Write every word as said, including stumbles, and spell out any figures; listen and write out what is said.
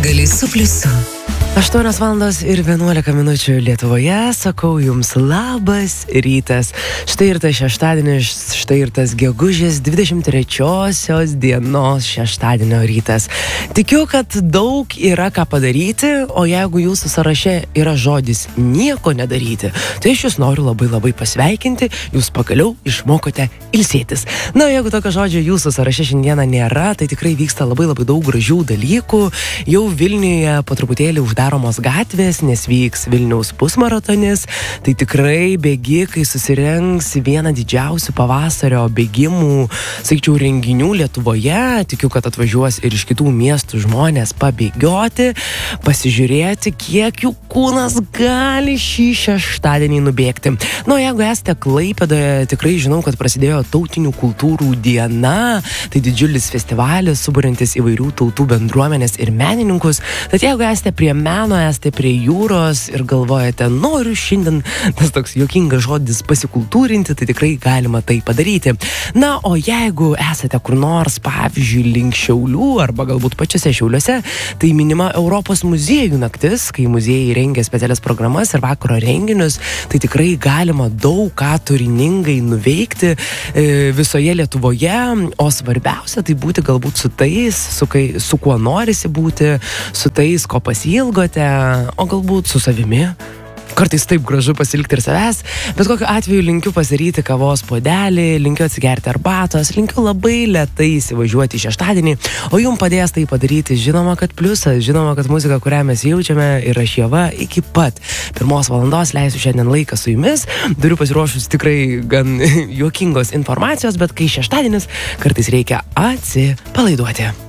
Savaitgalis su Pliusu. aštuonios valandos ir vienuolika minučių Lietuvoje, sakau jums labas rytas. Štai ir tas šeštadienis, štai ir tas gegužės dvidešimt trečiosios dienos šeštadienio rytas. Tikiu, kad daug yra ką padaryti, o jeigu jūsų sąraše yra žodis nieko nedaryti, tai aš jūs noriu labai labai pasveikinti, jūs pagaliau išmokote ilsėtis. Na, jeigu tokio žodžio jūsų sąraše šiandieną nėra, tai tikrai vyksta labai labai daug gražių dalykų. Jau Vilniuje po truputėlį uždaromos gatvės, nes vyks Vilniaus pusmaratonis. Tai tikrai bėgikai susirengs vieną didžiausių pavasario bėgimų, sakyčiau, renginių Lietuvoje. Tikiu, kad atvažiuos ir iš kitų miestų žmonės pabėgioti, pasižiūrėti, kiek jų kūnas gali šį šeštadienį nubėgti. Na, jeigu esate Klaipėdoje, tikrai žinau, kad prasidėjo tautinių kultūrų diena. Tai didžiulis festivalis, suburiantis įvairių tautų bendruomenės ir menininkus. Tad jeigu esate prie meno, esate prie jūros ir galvojate, noriu šiandien, tas toks juokingas žodis, pasikultūrinti, tai tikrai galima tai padaryti. Na, o jeigu esate kur nors, pavyzdžiui, link Šiaulių arba galbūt pačiose Šiauliuose, tai minima Europos muziejų naktis, kai muziejai rengia specialias programas ir vakaro renginius, tai tikrai galima daug ką turiningai nuveikti e, visoje Lietuvoje, o svarbiausia tai būti galbūt su tais, su, kai, su kuo norisi būti, su tais, ko pasilgote, o galbūt su savimi. Kartais taip gražu pasilikti ir savęs, bet kokiu atveju linkiu pasiryti kavos puodelį, linkiu atsigerti arbatos, linkiu labai lėtai įsivažiuoti į šeštadienį, o jums padės tai padaryti, žinoma, kad pliusas, žinoma, kad muzika, kurią mes jaučiame, ir aš Ieva iki pat pirmos valandos leisiu šiandien laiką su jumis. Turiu pasiruošus tikrai gan juokingos informacijos, bet kai šeštadienis, kartais reikia atsipalaiduoti.